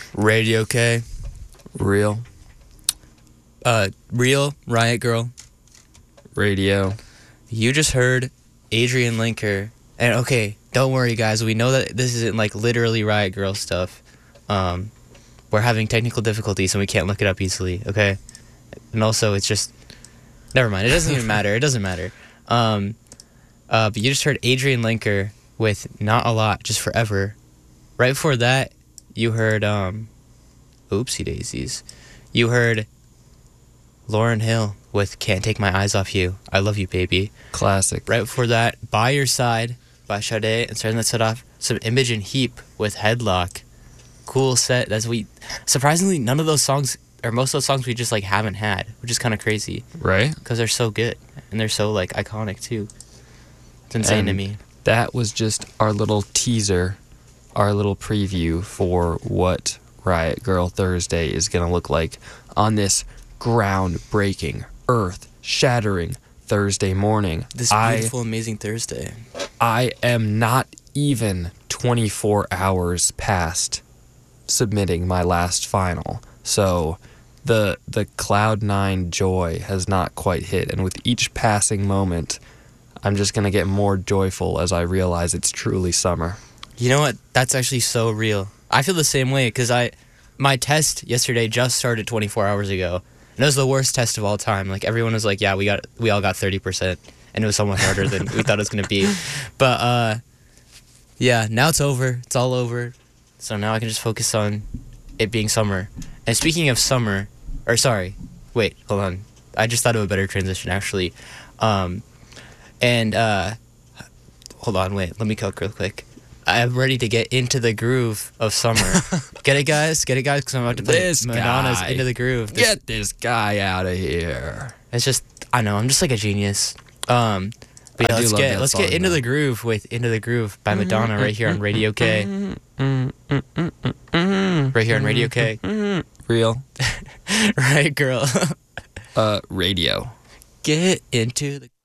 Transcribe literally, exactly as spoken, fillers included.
Radio K. Real. Uh, Real, Riot Girl. Radio. You just heard Adrian Linker. And okay, don't worry, guys. We know that this isn't like literally Riot Girl stuff. Um, we're having technical difficulties and we can't look it up easily, okay? And also, it's just... Never mind. It doesn't even matter. It doesn't matter. Um, uh, but you just heard Adrian Linker with Not A Lot, Just Forever. Right before that, you heard... Um, oopsie daisies. You heard Lauryn Hill with Can't Take My Eyes Off You. I Love You, Baby. Classic. Right before that, By Your Side by Sade. And starting that set off, some Imogen Heap with Headlock. Cool set. That's we. Surprisingly, none of those songs, or most of those songs, we just like haven't had, which is kind of crazy. Right? Because they're so good and they're so like iconic too. It's insane And to me. That was just our little teaser, our little preview for what Riot Girl Thursday is going to look like on this groundbreaking, earth-shattering Thursday morning. This I, beautiful, amazing Thursday. I am not even twenty-four hours past submitting my last final, so the the cloud nine joy has not quite hit, and with each passing moment, I'm just going to get more joyful as I realize it's truly summer. You know what? That's actually so real. I feel the same way because I, my test yesterday just started twenty-four hours ago, and it was the worst test of all time. Like everyone was like, "Yeah, we got, we all got thirty percent," and it was so much harder than we thought it was gonna be. But uh, yeah, now it's over. It's all over. So now I can just focus on it being summer. And speaking of summer, or sorry, wait, hold on. I just thought of a better transition actually. Um, and uh, hold on, wait. Let me cook real quick. I'm ready to get into the groove of summer. Get it, guys? Get it, guys? Because I'm about to play This Madonna's guy. Into the Groove. This, Get this guy out of here. it's just, I know, I'm just like a genius. Um, but yeah, I do let's love get that let's song, get into though. the groove with Into the Groove by Madonna right here on Radio K. Right here on Radio K. Real. Right, girl. Uh, radio. Get into the